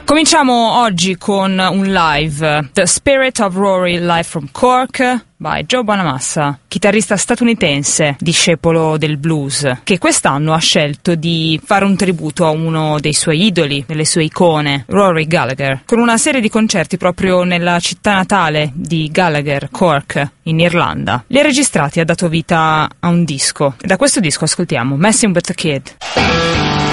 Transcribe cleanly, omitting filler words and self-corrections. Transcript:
Cominciamo oggi con un live, The Spirit of Rory live from Cork by Joe Bonamassa, chitarrista statunitense, discepolo del blues, che quest'anno ha scelto di fare un tributo a uno dei suoi idoli, delle sue icone, Rory Gallagher, con una serie di concerti proprio nella città natale di Gallagher, Cork, in Irlanda. Li ha registrati e ha dato vita a un disco, e da questo disco ascoltiamo Messing with the Kid.